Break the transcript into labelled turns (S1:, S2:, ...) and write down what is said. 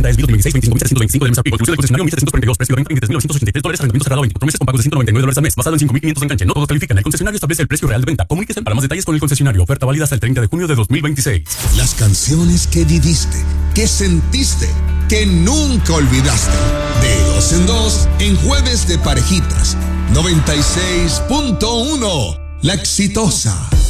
S1: 60 es 2016, 25.725 de MSRP. Conclusión del concesionario 1.742, precio de venta $3.983, arrendamiento cerrado 24 meses con pago de $199 al mes, basado en 5.500 de enganche. No todos califican. El concesionario establece el precio real de venta. Comuníquese para más detalles con el concesionario. Oferta válida hasta el 30 de junio de 2026.
S2: Las canciones que viviste, que sentiste, que nunca olvidaste. De 2 en 2 en Jueves de Parejitas. 96.1, La Exitosa.